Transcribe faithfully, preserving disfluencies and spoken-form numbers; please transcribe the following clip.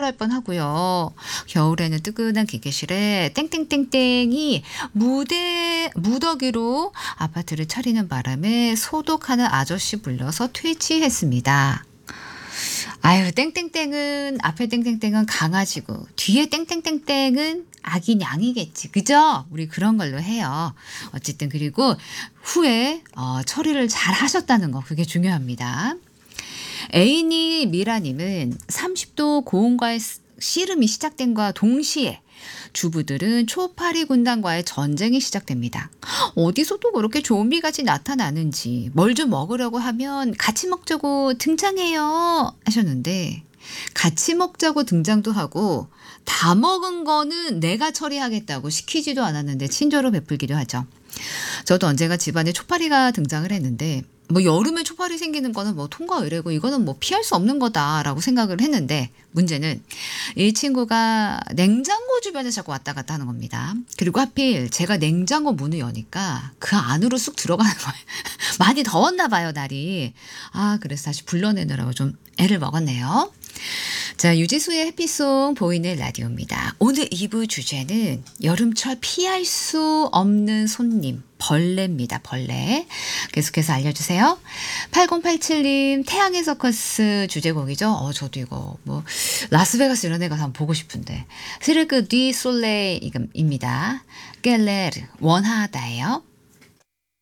출발할 뻔하고요. 겨울에는 뜨끈한 기계실에 땡땡땡땡이 무대 무더기로 아파트를 차리는 바람에 소독하는 아저씨 불려서 퇴치했습니다. 아유, 땡땡땡은 앞에 땡땡땡은 강아지고 뒤에 땡땡땡땡은 아기 양이겠지. 그죠? 우리 그런 걸로 해요. 어쨌든 그리고 후에 어, 처리를 잘 하셨다는 거 그게 중요합니다. 애인이 미라님은 삼십 도 고온과의 씨름이 시작된과 동시에 주부들은 초파리 군단과의 전쟁이 시작됩니다. 어디서도 그렇게 좀비같이 나타나는지 뭘 좀 먹으려고 하면 같이 먹자고 등장해요 하셨는데 같이 먹자고 등장도 하고 다 먹은 거는 내가 처리하겠다고 시키지도 않았는데 친절을 베풀기도 하죠. 저도 언젠가 집안에 초파리가 등장을 했는데 뭐 여름에 초파리 생기는 거는 뭐 통과 의례고 이거는 뭐 피할 수 없는 거다라고 생각을 했는데 문제는 이 친구가 냉장고 주변에 자꾸 왔다 갔다 하는 겁니다. 그리고 하필 제가 냉장고 문을 여니까 그 안으로 쑥 들어가는 거예요. 많이 더웠나 봐요, 날이. 아, 그래서 다시 불러내느라고 좀 애를 먹었네요. 자, 유지수의 해피송 보이는 라디오입니다. 오늘 이 부 주제는 여름철 피할 수 없는 손님, 벌레입니다. 벌레. 계속해서 알려주세요. 팔공팔칠님 태양의 서커스 주제곡이죠. 어, 저도 이거 뭐 라스베가스 이런 데 가서 한번 보고 싶은데. 스르크 디 솔레입니다. 깰레르 원하다예요.